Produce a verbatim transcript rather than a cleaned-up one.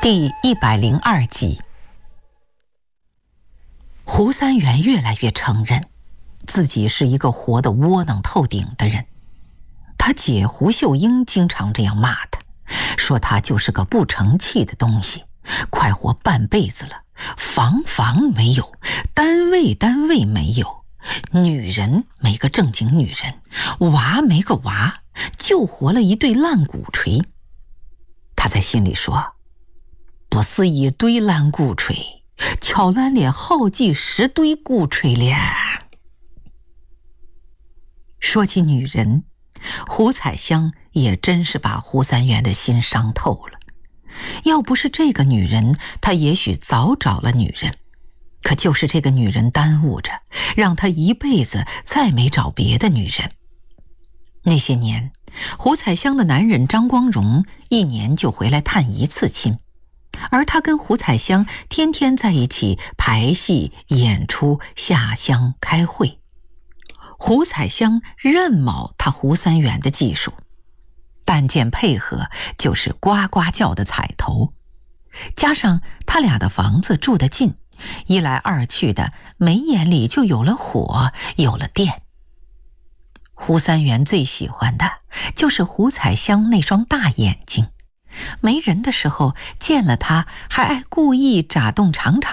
第一百零二集。胡三元越来越承认自己是一个活得窝囊透顶的人。他姐胡秀英经常这样骂他，说他就是个不成器的东西，快活半辈子了，房房没有，单位单位没有，女人没个正经女人，娃没个娃，就活了一对烂鼓槌。他在心里说，不是一堆烂鼓槌，敲烂了好几十堆鼓槌了。说起女人，胡彩香也真是把胡三元的心伤透了。要不是这个女人，他也许早找了女人，可就是这个女人耽误着，让他一辈子再没找别的女人。那些年，胡彩香的男人张光荣一年就回来探一次亲，而他跟胡彩香天天在一起排戏、演出、下乡、开会。胡彩香认卯他胡三元的技术，但见配合就是呱呱叫的彩头，加上他俩的房子住得近，一来二去的，眉眼里就有了火，有了电。胡三元最喜欢的就是胡彩香那双大眼睛，没人的时候见了他还爱故意眨动长长